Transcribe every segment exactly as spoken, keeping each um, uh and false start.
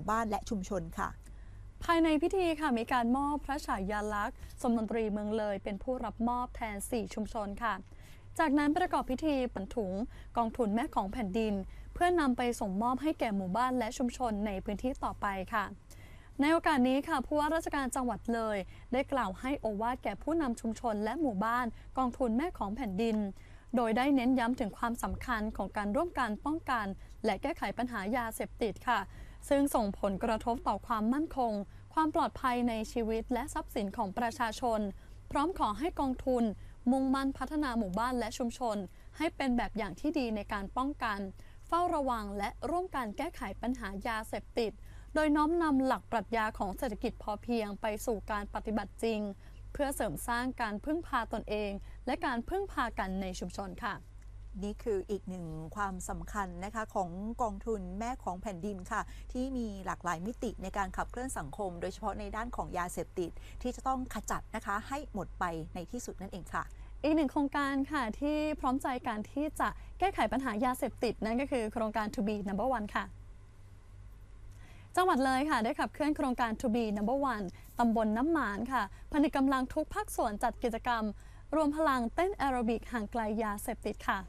บ้านและชุมชนค่ะภายในพิธีค่ะมีการมอบพระฉายาลักษณ์สมดนตรีเมืองเลยเป็นผู้รับมอบแทนสี่ชุมชนค่ะจากนั้นประกอบพิธีบรรถุงกองทุนแม่ของแผ่นดินเพื่อนำไปส่งมอบให้แก่หมู่บ้านและชุมชนในพื้นที่ต่อไปค่ะในโอกาสนี้ค่ะผู้ว่าราชการจังหวัดเลยได้กล่าวให้โอวาทแก่ผู้นำชุมชนและหมู่บ้านกองทุนแม่ของแผ่นดินโดยได้เน้นย้ำถึงความสำคัญของการร่วมกันป้องกันและแก้ไขปัญหายาเสพติดค่ะซึ่งส่งผลกระทบต่อความมั่นคงความปลอดภัยในชีวิตและทรัพย์สินของประชาชนพร้อมขอให้กองทุนมุ่งมั่นพัฒนาหมู่บ้านและชุมชนให้เป็นแบบอย่างที่ดีในการป้องกันเฝ้าระวังและร่วมกันแก้ไขปัญหายาเสพติดโดยน้อมนำหลักปรัชญาของเศรษฐกิจพอเพียงไปสู่การปฏิบัติจริงเพื่อเสริมสร้างการพึ่งพาตนเองและการพึ่งพากันในชุมชนค่ะนี่คืออีกหนึ่งความสำคัญนะคะของกองทุนแม่ของแผ่นดินค่ะที่มีหลากหลายมิติในการขับเคลื่อนสังคมโดยเฉพาะในด้านของยาเสพติดที่จะต้องขจัดนะคะให้หมดไปในที่สุดนั่นเองค่ะอีกหนึ่งโครงการค่ะที่พร้อมใจการที่จะแก้ไขปัญหายาเสพติดนั่นก็คือโครงการ To Be นัมเบอร์ วัน ค่ะจังหวัดเลยค่ะได้ขับเคลื่อนโครงการ To Be นัมเบอร์ วัน ตำบลน้ำหมานค่ะผนึกกำลังทุกภาคส่วนจัดกิจกรรมรวมพลังเต้นแอโรบิกห่างไกลยาเสพติดค่ะ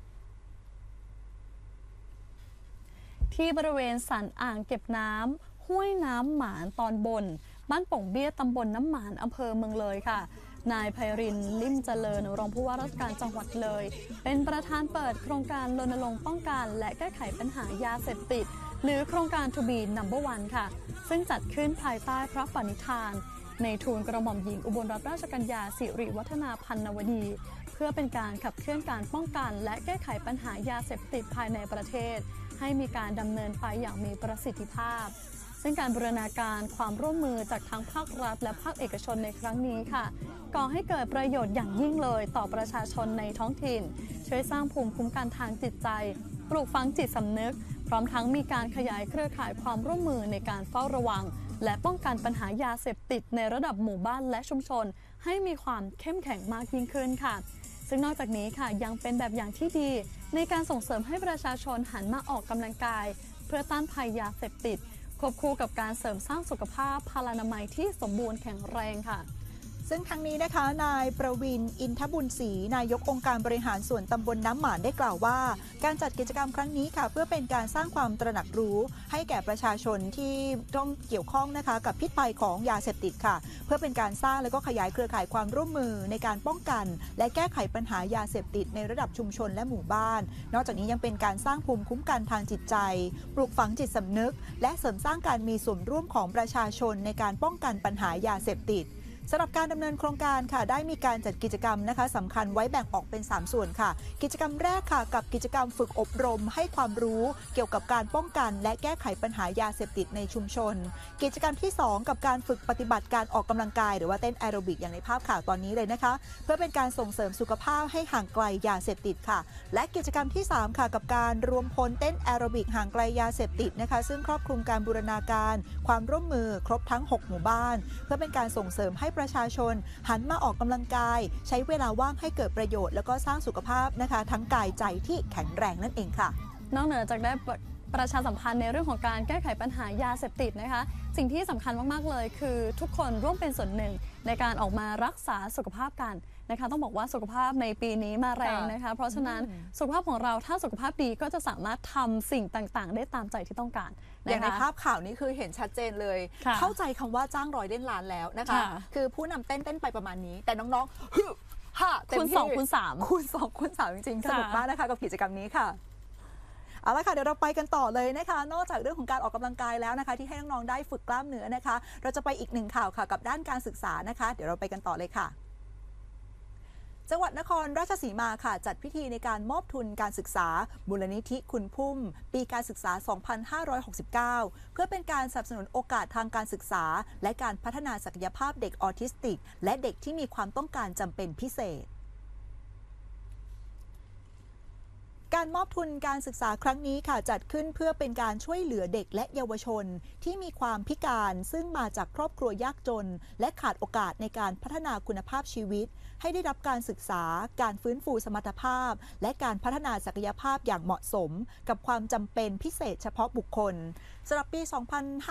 ที่บริเวณสันอ่างเก็บน้ำห้วยน้ำหมานตอนบนบ้านป่งเบี้ยตำบลน้ำหมานอำเภอเมืองเลยค่ะนายไพรินทร์ลิ่มเจริญรองผู้ว่าราชการจังหวัดเลยเป็นประธานเปิดโครงการรณรงค์ป้องกันและแก้ไขปัญหายาเสพติดหรือโครงการ To Be นัมเบอร์ วัน ค่ะซึ่งจัดขึ้นภายใต้พระปณิธานในทูลกระหม่อมหญิงอุบลรัตนราชกัญญาสิริวัฒนาพันนวดีเพื่อเป็นการขับเคลื่อนการป้องกันและแก้ไขปัญหายาเสพติดภายในประเทศให้มีการดำเนินไปอย่างมีประสิทธิภาพซึ่งการบูรณาการความร่วมมือจากทั้งภาครัฐและภาคเอกชนในครั้งนี้ค่ะก่อให้เกิดประโยชน์อย่างยิ่งเลยต่อประชาชนในท้องถิ่นช่วยสร้างภูมิคุ้มกันทางจิตใจปลูกฝังจิตสำนึกพร้อมทั้งมีการขยายเครือข่ายความร่วมมือในการเฝ้าระวังและป้องกันปัญหายาเสพติดในระดับหมู่บ้านและชุมชนให้มีความเข้มแข็งมากยิ่งขึ้นค่ะซึ่งนอกจากนี้ค่ะยังเป็นแบบอย่างที่ดีในการส่งเสริมให้ประชาชนหันมาออกกำลังกายเพื่อต้านภัยยาเสพติดควบคู่กับการเสริมสร้างสุขภาพพลานามัยที่สมบูรณ์แข็งแรงค่ะซึ่งทั้งนี้นะคะนายประวินอินทบุญศรีนายกองค์การบริหารส่วนตำบลน้ำหมานได้กล่าวว่าการจัดกิจกรรมครั้งนี้ค่ะเพื่อเป็นการสร้างความตระหนักรู้ให้แก่ประชาชนที่ต้องเกี่ยวข้องนะคะกับพิษภัยของยาเสพติดค่ะเพื่อเป็นการสร้างและก็ขยายเครือข่ายความร่วมมือในการป้องกันและแก้ไขปัญหายาเสพติดในระดับชุมชนและหมู่บ้านนอกจากนี้ยังเป็นการสร้างภูมิคุ้มกันทางจิตใจปลูกฝังจิตสำนึกและเสริมสร้างการมีส่วนร่วมของประชาชนในการป้องกันปัญหายาเสพติดสำหรับการดำเนินโครงการค่ะได้มีการจัดกิจกรรมนะคะสำคัญไว้แบ่งออกเป็นสามส่วนค่ะกิจกรรมแรกค่ะกับกิจกรรมฝึกอบรมให้ความรู้เกี่ยวกับการป้องกันและแก้ไขปัญหายาเสพติดในชุมชนกิจกรรมที่สองกับการฝึกปฏิบัติการออกกำลังกายหรือว่าเต้นแอโรบิกอย่างในภาพข่าวตอนนี้เลยนะคะเพื่อเป็นการส่งเสริมสุขภาพให้ห่างไกลยาเสพติดค่ะและกิจกรรมที่สามค่ะกับการรวมพลเต้นแอโรบิกห่างไกลยาเสพติดนะคะซึ่งครอบคลุมการบูรณาการความร่วมมือครบทั้งหกหมู่บ้านเพื่อเป็นการส่งเสริมให้ประชาชนหันมาออกกำลังกายใช้เวลาว่างให้เกิดประโยชน์แล้วก็สร้างสุขภาพนะคะทั้งกายใจที่แข็งแรงนั่นเองค่ะนอกเหนือจากได้ประชาสัมพันธ์ในเรื่องของการแก้ไขปัญหายาเสพติดนะคะสิ่งที่สำคัญมากๆเลยคือทุกคนร่วมเป็นส่วนหนึ่งในการออกมารักษาสุขภาพกันนะคะต้องบอกว่าสุขภาพในปีนี้มาแรงนะคะเพราะฉะนั้นสุขภาพของเราถ้าสุขภาพดีก็จะสามารถทำสิ่งต่างๆได้ตามใจที่ต้องการอย่างในภาพข่าวนี้คือเห็นชัดเจนเลยเข้าใจคำว่าจ้างร้อยเล่นล้านแล้วนะคะคือผู้นำเต้นเต้นไปประมาณนี้แต่น้องๆฮึฮ่าคูณสองคูณสามคูณสองคูณสามจริงๆสนุกมากนะคะกับกิจกรรมนี้ค่ะเอาละค่ะเดี๋ยวเราไปกันต่อเลยนะคะนอกจากเรื่องของการออกกำลังกายแล้วนะคะที่ให้น้องๆได้ฝึกกล้ามเนื้อนะคะเราจะไปอีกหนึ่งข่าวค่ะกับด้านการศึกษานะคะเดี๋ยวเราไปกันต่อเลยค่ะจังหวัดนครราชสีมาค่ะจัดพิธีในการมอบทุนการศึกษามูลนิธิคุณพุ่มปีการศึกษา สองพันห้าร้อยหกสิบเก้า เพื่อเป็นการสนับสนุนโอกาสทางการศึกษาและการพัฒนาศักยภาพเด็กออทิสติกและเด็กที่มีความต้องการจำเป็นพิเศษการมอบทุนการศึกษาครั้งนี้ค่ะจัดขึ้นเพื่อเป็นการช่วยเหลือเด็กและเยาวชนที่มีความพิการซึ่งมาจากครอบครัวยากจนและขาดโอกาสในการพัฒนาคุณภาพชีวิตให้ได้รับการศึกษาการฟื้นฟูสมรรถภาพและการพัฒนาศักยภาพอย่างเหมาะสมกับความจำเป็นพิเศษเฉพาะบุคคลสำหรับปี สองพันห้า